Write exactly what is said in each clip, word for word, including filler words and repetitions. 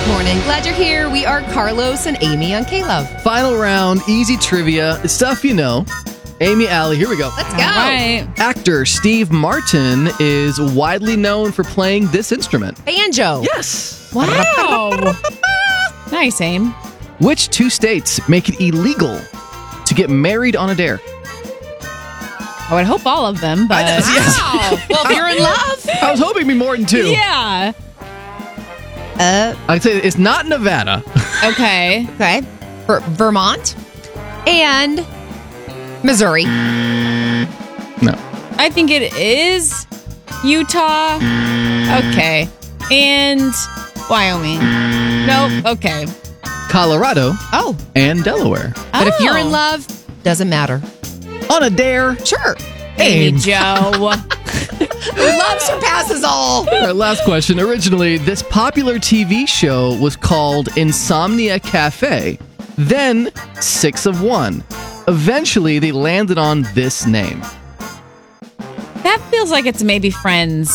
morning. Glad you're here. We are Carlos and Amy on K-Love. Final round, easy trivia. It's stuff you know. Amy, Allie, here we go. Let's go. All right. Actor Steve Martin is widely known for playing this instrument. Banjo. Yes. Wow. Nice, Aim. Which two states make it illegal to get married on a dare? I would hope all of them, but Wow. Well, if you're in love. I was hoping it'd be more than two. yeah. Uh, I'd say it's not Nevada. Okay. okay. Ver- Vermont and Missouri. No. I think it is Utah. Okay. And Wyoming. Nope. Okay. Colorado Oh. and Delaware. But if you're in Oh. love, doesn't matter. On a dare. Sure. Amy Aim. Joe. Love surpasses all. All right, last question. Originally, this popular T V show was called Insomnia Cafe, then Six of One. Eventually, they landed on this name. That feels like it's maybe Friends.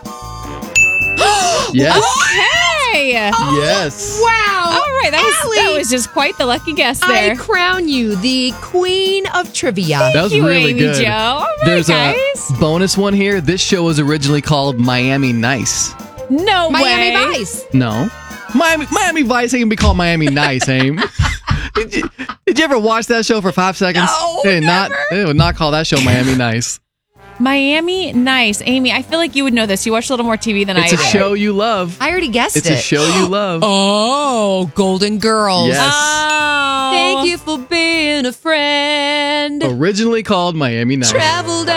Yes. Okay. Yes. Wow. All right. That was, that Allie, was just quite the lucky guess I there. crown you the queen of trivia. That was Thank you, really Amy good. Joe. All right, There's guys. a bonus one here. This show was originally called Miami Nice. No Miami way. Vice. No. Miami Miami Vice ain't gonna be called Miami Nice, Aim. did, you, did you ever watch that show for five seconds? No, They did not, never. they would not call that show Miami Nice. Miami Nice. Amy, I feel like you would know this. You watch a little more T V than It's I a do. show you love. I already guessed It's it. a show you love. Oh, Golden Girls. Yes. Oh. Thank you for being a friend. Originally called Miami Nice. Traveled